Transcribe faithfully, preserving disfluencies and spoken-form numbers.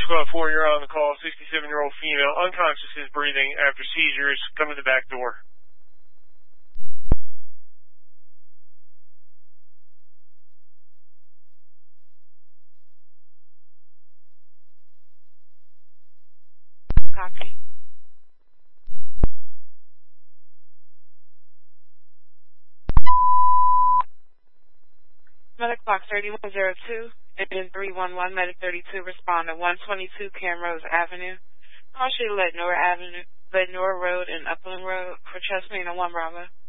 Squad four, you're on the call. sixty-seven-year-old female, unconscious, is breathing after seizures. Come in the back door. Copy. Medic clock thirty-one oh two, engine three one one, Medic thirty-two, respond to one twenty-two Camrose Avenue. Call Street Lednor Avenue, Lednor Road and Upland Road for chest pain on one Bravo.